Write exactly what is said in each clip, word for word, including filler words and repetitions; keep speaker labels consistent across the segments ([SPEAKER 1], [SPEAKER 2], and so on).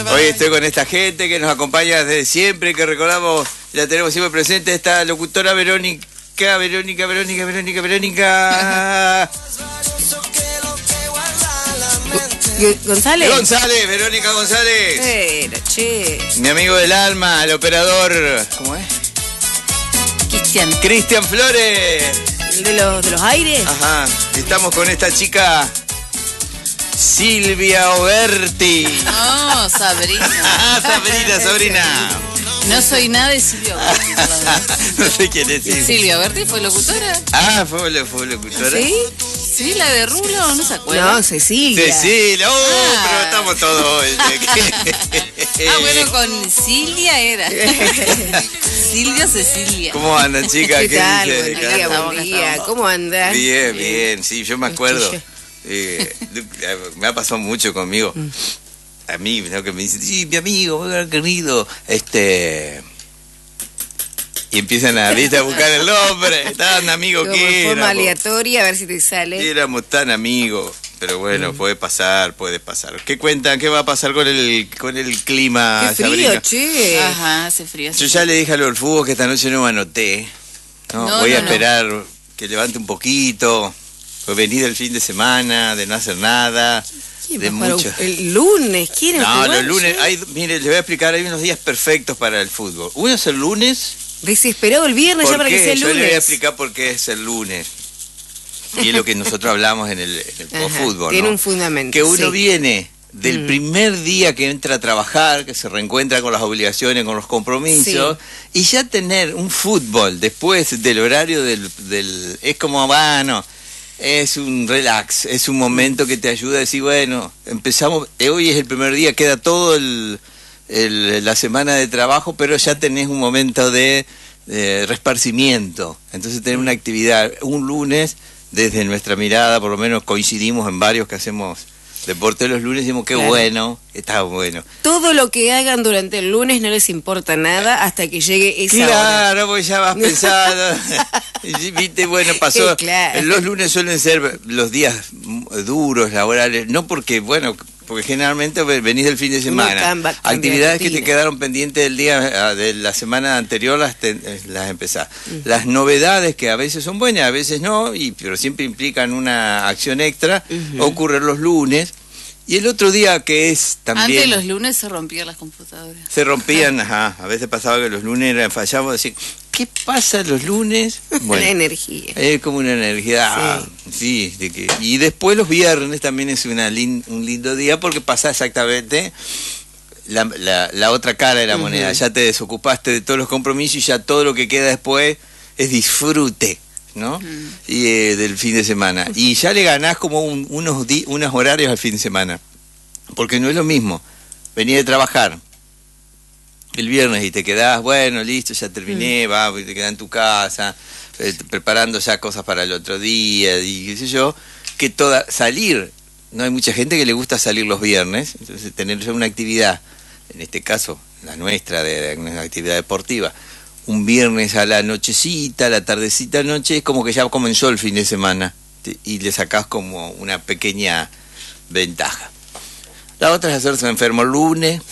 [SPEAKER 1] Hoy estoy con esta gente que nos acompaña desde siempre, que recordamos, la tenemos siempre presente, esta locutora Verónica, Verónica, Verónica, Verónica, Verónica...
[SPEAKER 2] ¿González?
[SPEAKER 1] González, Verónica González.
[SPEAKER 2] Pero, che.
[SPEAKER 1] Mi amigo del alma, el operador... ¿Cómo es?
[SPEAKER 2] Cristian.
[SPEAKER 1] Cristian Flores.
[SPEAKER 2] ¿El de los, de los aires?
[SPEAKER 1] Ajá. Estamos con esta chica... Silvia Oberti.
[SPEAKER 3] No, Sabrina.
[SPEAKER 1] Ah, Sabrina, Sabrina.
[SPEAKER 3] No soy nada de Silvia Oberti.
[SPEAKER 1] No sé quién es Silvia.
[SPEAKER 3] Silvia Oberti fue locutora.
[SPEAKER 1] Ah, fue, fue locutora.
[SPEAKER 2] ¿Sí?
[SPEAKER 3] Sí, la de Rulo, ¿no se acuerda?
[SPEAKER 2] No, Cecilia.
[SPEAKER 1] Cecilia, oh,
[SPEAKER 3] Ah.
[SPEAKER 1] pero estamos todos hoy.
[SPEAKER 3] Ah, bueno, con Silvia era. Silvia Cecilia.
[SPEAKER 1] ¿Cómo andan, chicas?
[SPEAKER 2] ¿Qué tal?
[SPEAKER 1] dice?
[SPEAKER 2] Buen
[SPEAKER 1] Acá
[SPEAKER 2] día,
[SPEAKER 1] estamos.
[SPEAKER 2] buen día. ¿Cómo andas?
[SPEAKER 1] Bien, bien, sí, yo me acuerdo.
[SPEAKER 2] tuyo.
[SPEAKER 1] Eh, me ha pasado mucho conmigo. A mí, ¿no? Que me dicen, sí, mi amigo, mi querido, este... Y empiezan a, ¿viste? A buscar el nombre. Tan amigos
[SPEAKER 2] Como
[SPEAKER 1] que
[SPEAKER 2] en forma
[SPEAKER 1] éramos.
[SPEAKER 2] aleatoria, a ver si te sale.
[SPEAKER 1] Éramos tan amigos. Pero bueno, puede pasar, puede pasar. ¿Qué cuentan? ¿Qué va a pasar con el con el clima,
[SPEAKER 2] Qué frío,
[SPEAKER 1] Sabrina?
[SPEAKER 2] che.
[SPEAKER 3] Ajá, hace frío. hace
[SPEAKER 1] Yo
[SPEAKER 3] frío.
[SPEAKER 1] ya le dije a los fútbol que esta noche no me anoté. No,
[SPEAKER 3] No,
[SPEAKER 1] voy
[SPEAKER 3] no,
[SPEAKER 1] a
[SPEAKER 3] no.
[SPEAKER 1] esperar que levante un poquito. Pues venir el fin de semana, de no hacer nada.
[SPEAKER 2] ¿Quién
[SPEAKER 1] De
[SPEAKER 2] va a jugar
[SPEAKER 1] mucho.
[SPEAKER 2] el lunes? ¿Quieren
[SPEAKER 1] No,
[SPEAKER 2] jugar?
[SPEAKER 1] los lunes, hay, mire, les voy a explicar, hay unos días perfectos para el fútbol. Uno es el lunes.
[SPEAKER 2] Desesperado el viernes ya
[SPEAKER 1] ¿Por
[SPEAKER 2] para que
[SPEAKER 1] qué?
[SPEAKER 2] sea el
[SPEAKER 1] Yo le voy a
[SPEAKER 2] lunes.
[SPEAKER 1] explicar por qué es el lunes. Y es lo que nosotros hablamos en el, en el
[SPEAKER 2] Ajá,
[SPEAKER 1] fútbol,
[SPEAKER 2] tiene
[SPEAKER 1] ¿no?
[SPEAKER 2] un fundamento.
[SPEAKER 1] Que uno
[SPEAKER 2] sí.
[SPEAKER 1] viene del
[SPEAKER 2] Mm.
[SPEAKER 1] primer día que entra a trabajar, que se reencuentra con las obligaciones, con los compromisos, y ya tener un fútbol después del horario del... del es como, bueno, es un relax, es un momento que te ayuda a decir, bueno, empezamos, eh, hoy es el primer día, queda todo el, el- la semana de trabajo, pero ya tenés un momento de, de resparcimiento, entonces tener una actividad, un lunes, desde nuestra mirada, por lo menos coincidimos en varios que hacemos deporte los lunes, decimos qué
[SPEAKER 2] Claro.
[SPEAKER 1] bueno, está bueno.
[SPEAKER 2] Todo lo que hagan durante el lunes no les importa nada hasta que llegue esa hora.
[SPEAKER 1] Claro, pues ya vas pensando. Y, viste, bueno, pasó.
[SPEAKER 2] Claro.
[SPEAKER 1] Los lunes suelen ser los días duros, laborales, no porque, bueno, porque generalmente venís del fin de semana.
[SPEAKER 2] camba- cambia
[SPEAKER 1] Actividades que te
[SPEAKER 2] rutina.
[SPEAKER 1] quedaron pendientes del día, ah, de la semana anterior, las, te- las empezás. Las novedades que a veces son buenas, a veces no, y pero siempre implican una acción extra,
[SPEAKER 2] Ujú.
[SPEAKER 1] ocurren los lunes. Y el otro día que es también...
[SPEAKER 3] Antes los lunes se rompían las computadoras.
[SPEAKER 1] Se rompían, ajá, a veces pasaba que los lunes eran, fallábamos, decir, ¿qué pasa los lunes?
[SPEAKER 2] Una energía.
[SPEAKER 1] es como una energía, ah, sí, de que, y después los viernes también es una lin- un lindo día porque pasa exactamente la, la, la otra cara de la
[SPEAKER 2] Ujú.
[SPEAKER 1] moneda, ya te desocupaste de todos los compromisos y ya todo lo que queda después es disfrute, ¿no? Y eh, del fin de semana. Y ya le ganás como un- unos, di- unos horarios al fin de semana. Porque no es lo mismo venir de trabajar el viernes y te quedás, bueno, listo, ya terminé, va, y te quedás en tu casa, eh, preparando ya cosas para el otro día, y qué sé yo, que toda, salir, no hay mucha gente que le gusta salir los viernes, entonces tener ya una actividad, en este caso, la nuestra, de, de una actividad deportiva, un viernes a la nochecita, a la tardecita noche, es como que ya comenzó el fin de semana, te- y le sacás como una pequeña ventaja. La otra es hacerse enfermo el lunes.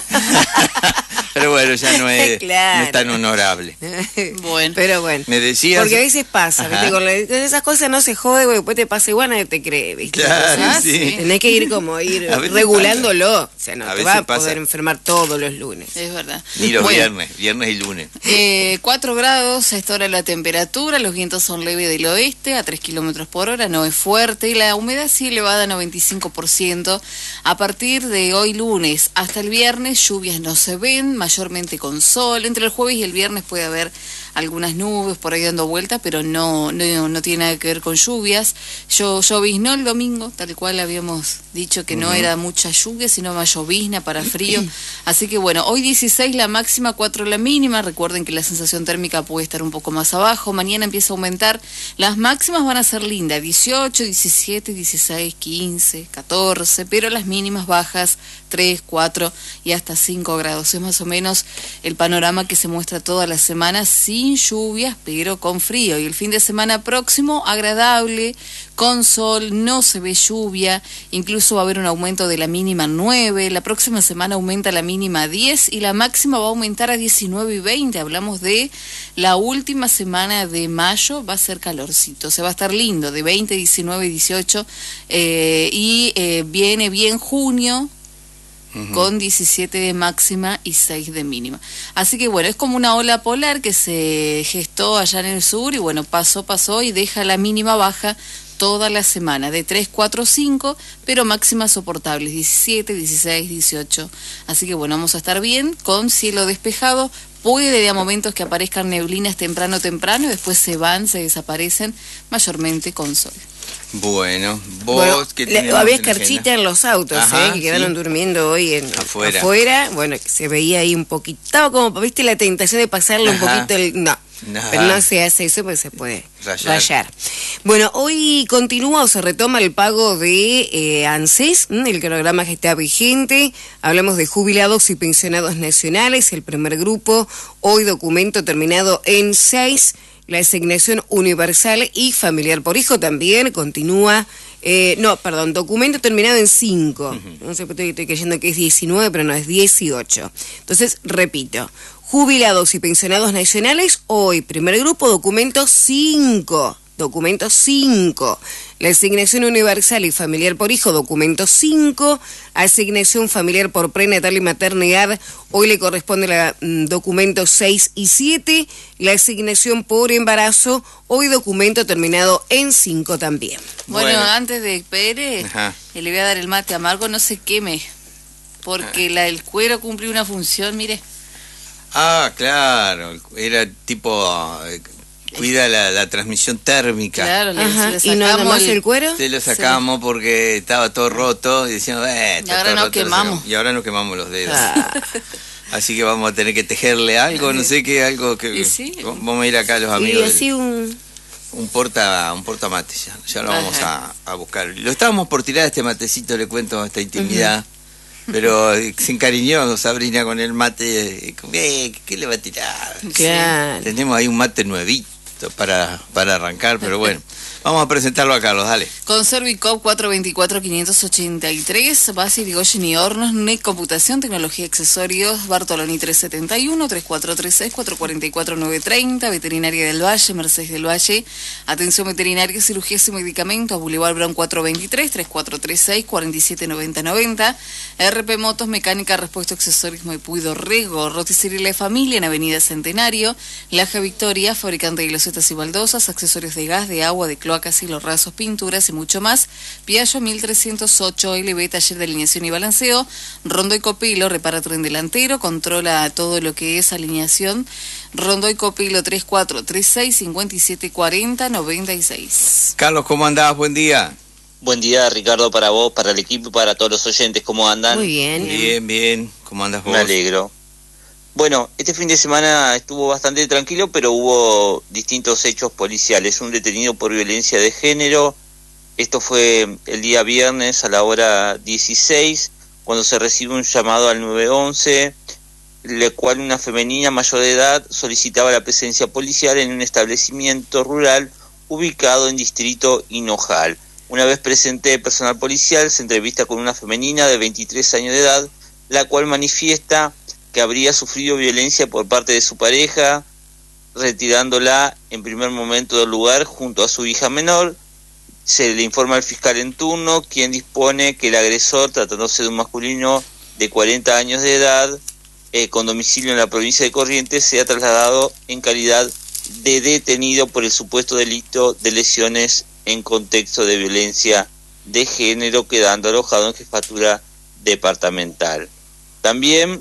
[SPEAKER 1] Pero bueno, ya no es,
[SPEAKER 2] Claro.
[SPEAKER 1] no es tan honorable.
[SPEAKER 3] Bueno.
[SPEAKER 2] Pero bueno.
[SPEAKER 1] Me decías...
[SPEAKER 2] Porque a veces pasa,
[SPEAKER 1] Ajá.
[SPEAKER 2] ¿viste? Con, la- con esas cosas no se jode, porque después te pasa igual, nadie te cree, ¿viste?
[SPEAKER 1] Claro,
[SPEAKER 2] Entonces,
[SPEAKER 1] sí.
[SPEAKER 2] tenés que ir como ir
[SPEAKER 1] A veces
[SPEAKER 2] regulándolo. O sea, no
[SPEAKER 1] A
[SPEAKER 2] te
[SPEAKER 1] veces
[SPEAKER 2] vas a
[SPEAKER 1] pasa.
[SPEAKER 2] poder enfermar todos los lunes.
[SPEAKER 3] Es verdad.
[SPEAKER 1] Ni los
[SPEAKER 3] Bueno,
[SPEAKER 1] viernes, viernes y lunes.
[SPEAKER 3] Eh, cuatro grados, a esta hora la temperatura, los vientos son leves del oeste a tres kilómetros por hora, no es fuerte, y la humedad sí elevada a noventa y cinco por ciento. A partir de hoy lunes hasta el viernes, lluvias no se ven, mayormente con sol. Entre el jueves y el viernes puede haber algunas nubes por ahí dando vuelta, pero no, no, no tiene nada que ver con lluvias. Yo lloviznó el domingo, tal cual habíamos dicho que no era mucha lluvia, sino más llovizna para frío. Así que bueno, hoy dieciséis la máxima, cuatro la mínima. Recuerden que la sensación térmica puede estar un poco más abajo. Mañana empieza a aumentar. Las máximas van a ser lindas, dieciocho, diecisiete, dieciséis, quince, catorce, pero las mínimas bajas, tres, cuatro y hasta cinco grados. Es más o menos el panorama que se muestra toda la semana sin sin lluvias, pero con frío. Y el fin de semana próximo, agradable, con sol, no se ve lluvia, incluso va a haber un aumento de la mínima nueve, la próxima semana aumenta la mínima a diez y la máxima va a aumentar a diecinueve y veinte. Hablamos de la última semana de mayo, va a ser calorcito, se va a estar lindo, de veinte, diecinueve y dieciocho, eh, y eh, viene bien junio, con diecisiete de máxima y seis de mínima. Así que bueno, es como una ola polar que se gestó allá en el sur y bueno, pasó, pasó y deja la mínima baja toda la semana, de tres, cuatro, cinco, pero máximas soportables, diecisiete, dieciséis, dieciocho. Así que bueno, vamos a estar bien, con cielo despejado. Puede de a momentos que aparezcan neblinas temprano, temprano, y después se van, se desaparecen, mayormente con sol.
[SPEAKER 1] Bueno, vos
[SPEAKER 2] bueno,
[SPEAKER 1] que
[SPEAKER 2] le, había escarchita en los autos,
[SPEAKER 1] Ajá,
[SPEAKER 2] eh, que quedaron
[SPEAKER 1] sí.
[SPEAKER 2] durmiendo hoy en,
[SPEAKER 1] Afuera.
[SPEAKER 2] afuera. Bueno, que se veía ahí un poquito, estaba como, viste, la tentación de pasarle un
[SPEAKER 1] Ajá.
[SPEAKER 2] poquito el... No,
[SPEAKER 1] Ajá.
[SPEAKER 2] pero no se hace eso porque se puede
[SPEAKER 1] Rayar.
[SPEAKER 2] rayar. Bueno, hoy continúa o se retoma el pago de eh, ANSES, ¿m? El programa que está vigente. Hablamos de jubilados y pensionados nacionales, el primer grupo, hoy documento terminado en seis. La asignación universal y familiar por hijo también continúa, eh, no, perdón, documento terminado en cinco. Uh-huh. No sé, estoy, estoy creyendo que es diecinueve, pero no, es dieciocho. Entonces, repito, jubilados y pensionados nacionales, hoy, primer grupo, documento cinco. Documento cinco. La asignación universal y familiar por hijo, documento cinco. Asignación familiar por prenatal y maternidad, hoy le corresponde la mm, documento seis y siete. La asignación por embarazo, hoy documento terminado en cinco también.
[SPEAKER 3] Bueno,
[SPEAKER 1] Bueno.
[SPEAKER 3] antes de Pérez,
[SPEAKER 1] Ajá.
[SPEAKER 3] le voy a dar el mate amargo, no se queme, porque la, el cuero cumplió una función, mire.
[SPEAKER 1] Ah, claro, era tipo... eh, cuida la, la transmisión térmica.
[SPEAKER 3] Claro, le,
[SPEAKER 2] Ajá.
[SPEAKER 3] le
[SPEAKER 2] ¿Y no
[SPEAKER 3] sacamos
[SPEAKER 2] nomás
[SPEAKER 3] el,
[SPEAKER 2] el cuero?
[SPEAKER 1] Te lo sacamos porque estaba todo roto y decíamos, eh,
[SPEAKER 3] Y
[SPEAKER 1] está
[SPEAKER 3] ahora
[SPEAKER 1] todo
[SPEAKER 3] nos
[SPEAKER 1] roto, lo
[SPEAKER 3] quemamos.
[SPEAKER 1] sacamos. Y ahora nos quemamos los dedos.
[SPEAKER 2] Ah.
[SPEAKER 1] Así que vamos a tener que tejerle algo, no sé qué, algo que...
[SPEAKER 3] Y sí.
[SPEAKER 1] Vamos a ir acá a los
[SPEAKER 2] Y
[SPEAKER 1] amigos.
[SPEAKER 2] así un...
[SPEAKER 1] Un porta, un porta mate, ya, ya lo vamos
[SPEAKER 3] Ajá.
[SPEAKER 1] a, a buscar. Lo estábamos por tirar este matecito, le cuento esta intimidad. Pero eh, se encariñó Sabrina con el mate. eh, Eh, ¿Qué le va a tirar?
[SPEAKER 2] Claro.
[SPEAKER 1] Tenemos ahí un mate nuevito para, para arrancar, pero bueno. Vamos a presentarlo a Carlos, dale.
[SPEAKER 3] Con Servicop cuatro dos cuatro, cinco ocho tres, base Irigoyen y Hornos, N E C Computación, Tecnología y Accesorios, Bartoloni trescientos setenta y uno, tres cuatro tres seis, cuatro cuatro cuatro, nueve tres cero, Veterinaria del Valle, Mercedes del Valle, Atención Veterinaria, Cirugías y Medicamentos, Boulevard Brown cuatrocientos veintitrés, tres cuatro tres seis, cuatro siete nueve cero nueve cero, R P Motos, Mecánica, Repuesto, Accesorios, Maipú y Dorrego, Rotisserie La Familia en Avenida Centenario, Laja Victoria, fabricante de losetas y baldosas, accesorios de gas, de agua, de cloacas, los rasos, pinturas y mucho más. Piaggio mil trescientos ocho L B, taller de alineación y balanceo. Rondo y Copilo, repara tren delantero, controla todo lo que es alineación. Rondo y Copilo tres cuatro tres seis, cinco siete cuatro cero, nueve seis.
[SPEAKER 1] Carlos, ¿cómo andás? Buen día.
[SPEAKER 4] Buen día, Ricardo, para vos, para el equipo y para todos los oyentes. ¿Cómo andan?
[SPEAKER 2] Muy bien.
[SPEAKER 1] Bien, bien. ¿Cómo andas vos?
[SPEAKER 4] Me alegro. Bueno, este fin de semana estuvo bastante tranquilo, pero hubo distintos hechos policiales. Un detenido por violencia de género. Esto fue el día viernes a la hora dieciséis, cuando se recibe un llamado al nueve once, el cual una femenina mayor de edad solicitaba la presencia policial en un establecimiento rural ubicado en distrito Hinojal. Una vez presente personal policial, se entrevista con una femenina de veintitrés años de edad, la cual manifiesta que habría sufrido violencia por parte de su pareja, retirándola en primer momento del lugar junto a su hija menor. Se le informa al fiscal en turno, quien dispone que el agresor, tratándose de un masculino de cuarenta años de edad, eh, con domicilio en la provincia de Corrientes, sea trasladado en calidad de detenido por el supuesto delito de lesiones en contexto de violencia de género, quedando alojado en jefatura departamental. También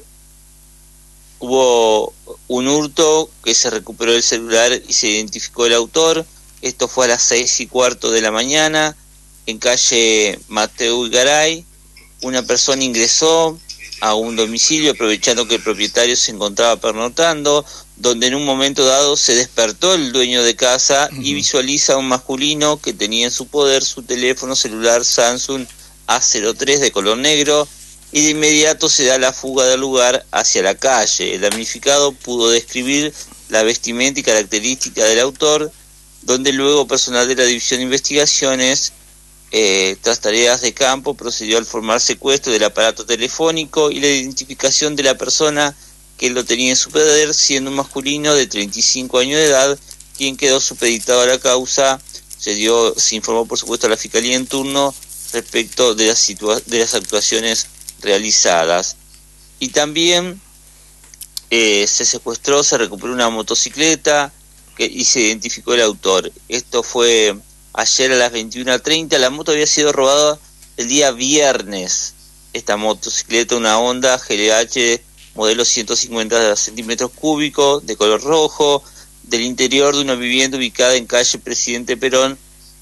[SPEAKER 4] hubo un hurto, que se recuperó el celular y se identificó el autor. Esto fue a las seis y cuarto de la mañana, en calle Mateo y Garay. Una persona ingresó a un domicilio aprovechando que el propietario se encontraba pernoctando, donde en un momento dado se despertó el dueño de casa uh-huh. y visualiza a un masculino que tenía en su poder su teléfono celular Samsung A cero tres de color negro, y de inmediato se da la fuga del lugar hacia la calle. El damnificado pudo describir la vestimenta y característica del autor, donde luego personal de la División de Investigaciones, eh, tras tareas de campo, procedió al formar secuestro del aparato telefónico y la identificación de la persona que lo tenía en su poder, siendo un masculino de treinta y cinco años de edad, quien quedó supeditado a la causa. Se dio, se informó por supuesto a la Fiscalía en turno respecto de las, situa- de las actuaciones realizadas. Y también eh, se secuestró, se recuperó una motocicleta que, y se identificó el autor. Esto fue ayer a las veintiuna treinta. La moto había sido robada el día viernes. Esta motocicleta, una Honda G L H modelo ciento cincuenta centímetros cúbicos, de color rojo, del interior de una vivienda ubicada en calle Presidente Perón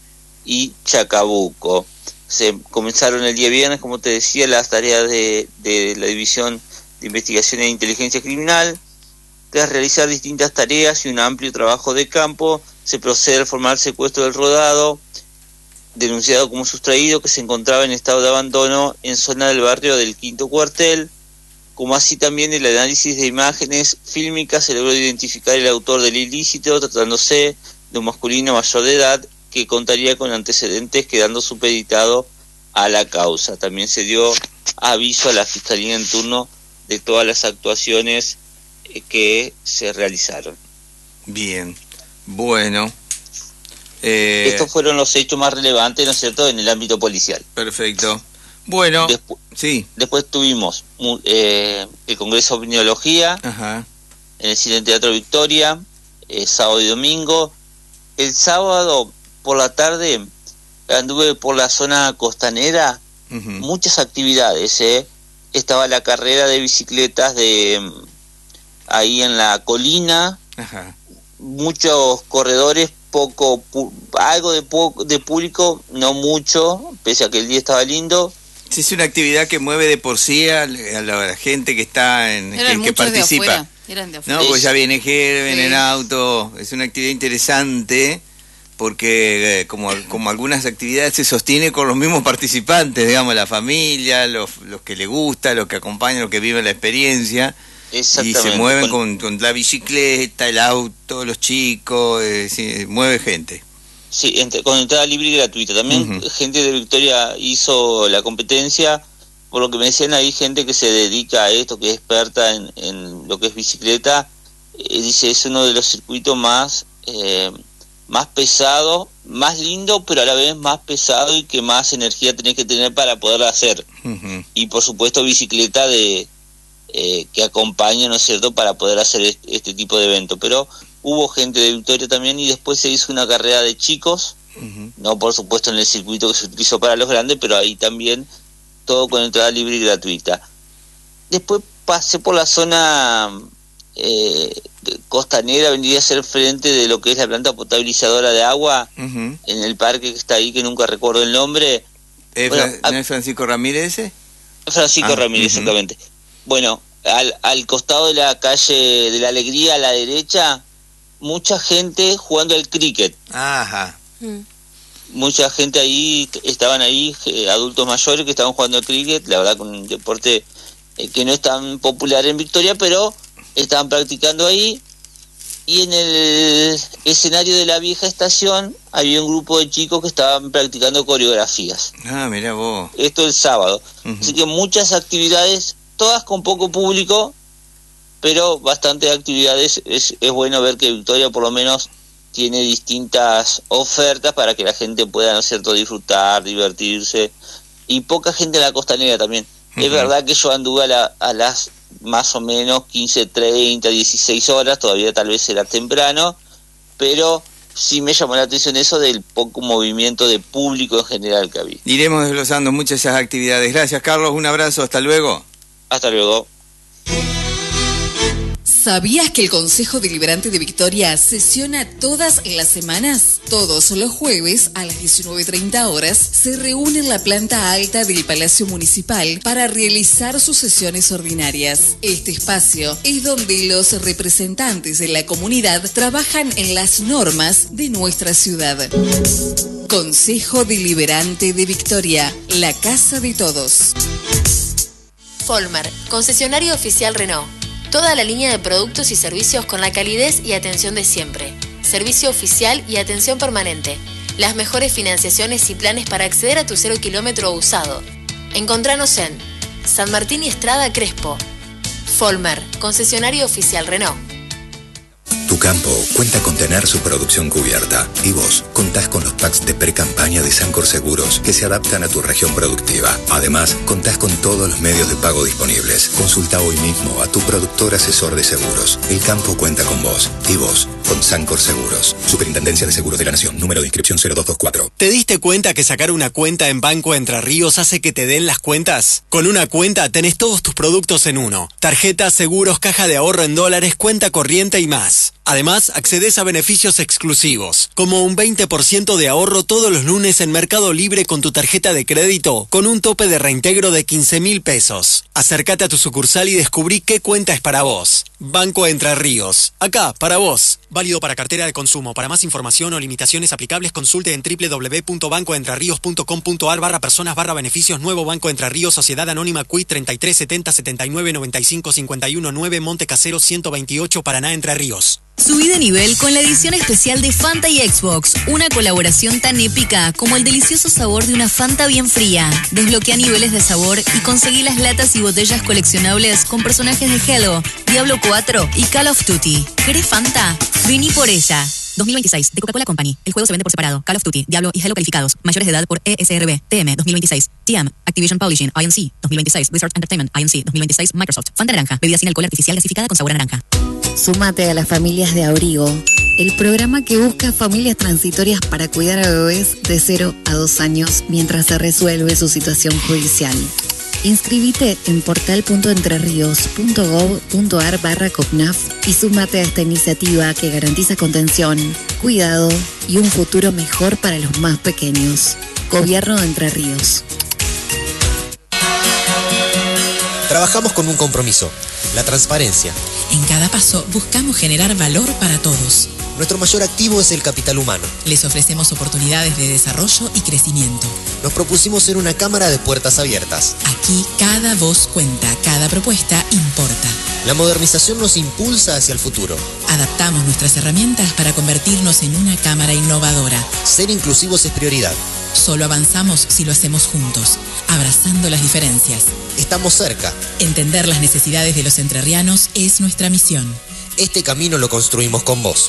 [SPEAKER 4] y Chacabuco. Se comenzaron el día viernes, como te decía, las tareas de, de la División de Investigación e Inteligencia Criminal. Tras realizar distintas tareas y un amplio trabajo de campo, se procede al formar secuestro del rodado, denunciado como sustraído, que se encontraba en estado de abandono en zona del barrio del Quinto Cuartel. Como así también el análisis de imágenes fílmicas se logró identificar el autor del ilícito, tratándose de un masculino mayor de edad que contaría con antecedentes, quedando supeditado a la causa. También se dio aviso a la Fiscalía en turno de todas las actuaciones que se realizaron.
[SPEAKER 1] Bien, bueno. Eh,
[SPEAKER 4] Estos fueron los hechos más relevantes, ¿no es cierto?, en el ámbito policial.
[SPEAKER 1] Perfecto. Bueno,
[SPEAKER 4] Despu-
[SPEAKER 1] sí.
[SPEAKER 4] Después tuvimos eh, el Congreso de Opiniología,
[SPEAKER 1] Ajá.
[SPEAKER 4] en el Cine Teatro Victoria, eh, sábado y domingo. El sábado por la tarde anduve por la zona costanera,
[SPEAKER 1] Uh-huh.
[SPEAKER 4] muchas actividades, ¿eh? Estaba la carrera de bicicletas de ahí en la colina,
[SPEAKER 1] Ajá.
[SPEAKER 4] muchos corredores, poco, pu- algo de, po- de público, no mucho, pese a que el día estaba lindo.
[SPEAKER 1] Sí, es una actividad que mueve de por sí a, a la, a la gente que está en
[SPEAKER 3] Eran
[SPEAKER 1] que, que
[SPEAKER 3] muchos de
[SPEAKER 1] participa.
[SPEAKER 3] afuera, eran de afuera.
[SPEAKER 1] No, pues ya viene gente, viene
[SPEAKER 3] Sí.
[SPEAKER 1] en auto. Es una actividad interesante porque eh, como, como algunas actividades se sostiene con los mismos participantes, digamos, la familia, los, los que le gusta, los que acompañan, los que viven la experiencia. Y
[SPEAKER 4] Exactamente.
[SPEAKER 1] se mueven
[SPEAKER 4] Con-
[SPEAKER 1] con, con la bicicleta, el auto, los chicos, eh, sí, mueve gente.
[SPEAKER 4] Sí, entre- con entrada libre y gratuita. También
[SPEAKER 1] Ujú.
[SPEAKER 4] gente de Victoria hizo la competencia, por lo que me decían ahí, gente que se dedica a esto, que es experta en, en lo que es bicicleta. Eh, dice, es uno de los circuitos más eh, más pesado, más lindo, pero a la vez más pesado y que más energía tenés que tener para poderlo hacer.
[SPEAKER 1] Uh-huh.
[SPEAKER 4] Y por supuesto bicicleta de eh, que acompaña, ¿no es cierto?, para poder hacer este, este tipo de evento. Pero hubo gente de Victoria también, y después se hizo una carrera de chicos,
[SPEAKER 1] Uh-huh.
[SPEAKER 4] no por supuesto en el circuito que se utilizó para los grandes, pero ahí también todo con entrada libre y gratuita. Después pasé por la zona eh, costanera, vendría a ser frente de lo que es la planta potabilizadora de agua,
[SPEAKER 1] Uh-huh.
[SPEAKER 4] en el parque que está ahí, que nunca recuerdo el nombre.
[SPEAKER 1] ¿Eh,
[SPEAKER 4] Bueno,
[SPEAKER 1] Fra- ¿No
[SPEAKER 4] a-
[SPEAKER 1] es Francisco Ramírez ese?
[SPEAKER 4] Francisco
[SPEAKER 1] Ah,
[SPEAKER 4] Ramírez,
[SPEAKER 1] ujú.
[SPEAKER 4] exactamente. Bueno, al, al costado de la calle de la Alegría, a la derecha, mucha gente jugando al cricket.
[SPEAKER 1] Ajá.
[SPEAKER 2] Mm.
[SPEAKER 4] Mucha gente ahí, estaban ahí, eh, adultos mayores que estaban jugando al cricket, la verdad con un deporte eh, que no es tan popular en Victoria, pero estaban practicando ahí. Y en el escenario de la vieja estación había un grupo de chicos que estaban practicando coreografías.
[SPEAKER 1] Ah, mirá vos.
[SPEAKER 4] Esto el sábado.
[SPEAKER 1] Ujú.
[SPEAKER 4] Así que muchas actividades, todas con poco público, pero bastantes actividades. Es, es bueno ver que Victoria por lo menos tiene distintas ofertas para que la gente pueda, ¿no es cierto?, disfrutar, divertirse. Y poca gente en la costanera también. Es
[SPEAKER 1] Ujú.
[SPEAKER 4] verdad que yo anduve a, la- a las más o menos quince, treinta, dieciséis horas, todavía tal vez era temprano, pero sí me llamó la atención eso del poco movimiento de público en general que había.
[SPEAKER 1] Iremos desglosando muchas esas actividades. Gracias, Carlos. Un abrazo. Hasta luego.
[SPEAKER 4] Hasta luego.
[SPEAKER 3] ¿Sabías que el Consejo Deliberante de Victoria sesiona todas las semanas? Todos los jueves a las diecinueve treinta horas se reúne en la planta alta del Palacio Municipal para realizar sus sesiones ordinarias. Este espacio es donde los representantes de la comunidad trabajan en las normas de nuestra ciudad. Consejo Deliberante de Victoria, la casa de todos.
[SPEAKER 5] Folmar, concesionario oficial Renault. Toda la línea de productos y servicios con la calidez y atención de siempre. Servicio oficial y atención permanente. Las mejores financiaciones y planes para acceder a tu cero kilómetro usado. Encontranos en San Martín y Estrada Crespo. Folmer, concesionario oficial Renault.
[SPEAKER 6] Tu campo cuenta con tener su producción cubierta y vos contás con los packs de pre-campaña de Sancor Seguros que se adaptan a tu región productiva. Además, contás con todos los medios de pago disponibles. Consulta hoy mismo a tu productor asesor de seguros. El campo cuenta con vos y vos con Sancor Seguros. Superintendencia de Seguros de la Nación. Número de inscripción cero dos dos cuatro.
[SPEAKER 7] ¿Te diste cuenta que sacar una cuenta en Banco Entre Ríos hace que te den las cuentas? Con una cuenta tenés todos tus productos en uno. Tarjetas, seguros, caja de ahorro en dólares, cuenta corriente y más. Además, accedes a beneficios exclusivos, como un veinte por ciento de ahorro todos los lunes en Mercado Libre con tu tarjeta de crédito, con un tope de reintegro de quince mil pesos. Acércate a tu sucursal y descubrí qué cuenta es para vos. Banco Entre Ríos. Acá, para vos. Válido para cartera de consumo. Para más información o limitaciones aplicables, consulte en doble u doble u doble u punto banco entre ríos punto com punto a r barra personas barra beneficios. Nuevo Banco Entre Ríos, Sociedad Anónima Q I treinta y tres setenta setenta y nueve noventa y cinco cincuenta y uno nueve, Monte Casero ciento veintiocho, Paraná, Entre Ríos.
[SPEAKER 8] Subí de nivel con la edición especial de Fanta y Xbox, una colaboración tan épica como el delicioso sabor de una Fanta bien fría. Desbloquea niveles de sabor y conseguí las latas y botellas coleccionables con personajes de Halo, Diablo cuatro y Call of Duty. ¿Querés Fanta? Vení por ella. dos mil veintiséis, de Coca-Cola Company. El juego se vende por separado. Call of Duty, Diablo y Halo calificados. Mayores de edad por E S R B. T M dos mil veintiséis. T M, Activision Publishing, I N C. dos mil veintiséis. Blizzard Entertainment, I N C. dos mil veintiséis. Microsoft. Fanta naranja. Bebida sin alcohol artificial gasificada con sabor a naranja.
[SPEAKER 9] Súmate a las familias de Abrigo, el programa que busca familias transitorias para cuidar a bebés de cero a dos años mientras se resuelve su situación judicial. Inscribite en portal punto entreríos punto gov punto a r barra COPNAF y súmate a esta iniciativa que garantiza contención, cuidado y un futuro mejor para los más pequeños. Gobierno de Entre Ríos.
[SPEAKER 10] Trabajamos con un compromiso, la transparencia.
[SPEAKER 11] En cada paso buscamos generar valor para todos.
[SPEAKER 10] Nuestro mayor activo es el capital humano.
[SPEAKER 11] Les ofrecemos oportunidades de desarrollo y crecimiento.
[SPEAKER 10] Nos propusimos ser una cámara de puertas abiertas.
[SPEAKER 11] Aquí cada voz cuenta, cada propuesta importa.
[SPEAKER 10] La modernización nos impulsa hacia el futuro.
[SPEAKER 11] Adaptamos nuestras herramientas para convertirnos en una cámara innovadora.
[SPEAKER 10] Ser inclusivos es prioridad.
[SPEAKER 11] Solo avanzamos si lo hacemos juntos, abrazando las diferencias.
[SPEAKER 10] Estamos cerca.
[SPEAKER 11] Entender las necesidades de los entrerrianos es nuestra misión.
[SPEAKER 10] Este camino lo construimos con vos.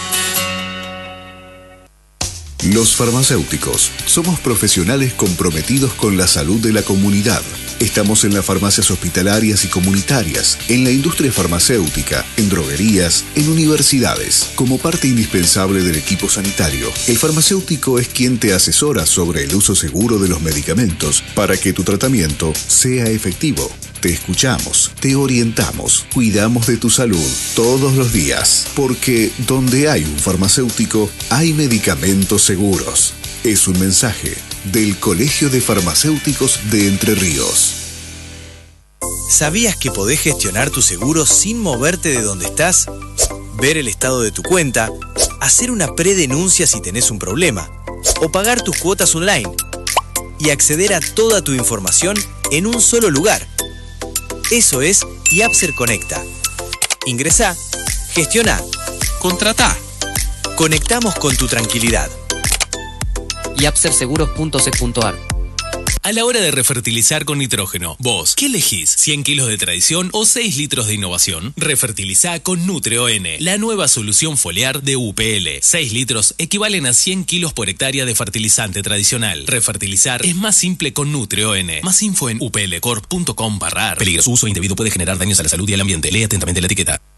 [SPEAKER 12] Los farmacéuticos somos profesionales comprometidos con la salud de la comunidad. Estamos en las farmacias hospitalarias y comunitarias, en la industria farmacéutica, en droguerías, en universidades. Como parte indispensable del equipo sanitario, el farmacéutico es quien te asesora sobre el uso seguro de los medicamentos para que tu tratamiento sea efectivo. Te escuchamos, te orientamos, cuidamos de tu salud todos los días, porque donde hay un farmacéutico, hay medicamentos seguros. Es un mensaje del Colegio de Farmacéuticos de Entre Ríos.
[SPEAKER 13] ¿Sabías que podés gestionar tu seguro sin moverte de donde estás? Ver el estado de tu cuenta, hacer una predenuncia si tenés un problema, o pagar tus cuotas online, y acceder a toda tu información en un solo lugar. Eso es Yapser Conecta. Ingresá, gestiona, contratá. Conectamos con tu tranquilidad.
[SPEAKER 14] yapser seguros punto c punto a r.
[SPEAKER 15] A la hora de refertilizar con nitrógeno, vos, ¿qué elegís? ¿cien kilos de tradición o seis litros de innovación? Refertilizá con NutreON, la nueva solución foliar de U P L. seis litros equivalen a cien kilos por hectárea de fertilizante tradicional. Refertilizar es más simple con NutreON. Más info en u p l corp punto com barra a r. Peligroso uso indebido puede generar daños a la salud y al ambiente. Lee atentamente la etiqueta.